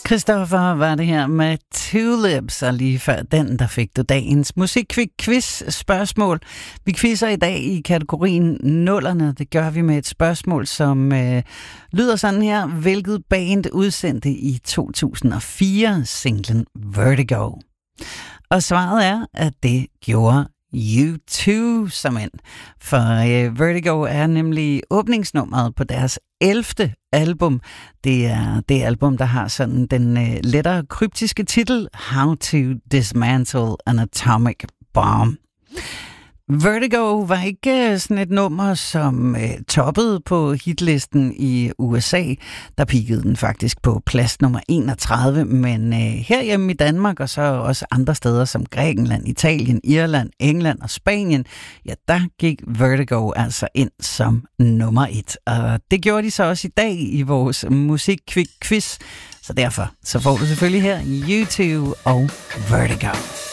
Christoffer var det her med Tulips, og lige før den, der fik du dagens musikquiz-spørgsmål. Vi quizzer i dag i kategorien nullerne. Det gør vi med et spørgsmål, som lyder sådan her. Hvilket band udsendte i 2004 singlen Vertigo? Og svaret er, at det gjorde U2 som end. For Vertigo er nemlig åbningsnummeret på deres 11. album. Det er det album, der har sådan den lettere kryptiske titel How to Dismantle an Atomic Bomb. Vertigo var ikke sådan et nummer, som toppede på hitlisten i USA. Der peakede den faktisk på plads nummer 31, men herhjemme i Danmark og så også andre steder som Grækenland, Italien, Irland, England og Spanien, ja, der gik Vertigo altså ind som nummer 1. Og det gjorde de så også i dag i vores musikquiz. Så derfor så får du selvfølgelig her U2 og Vertigo.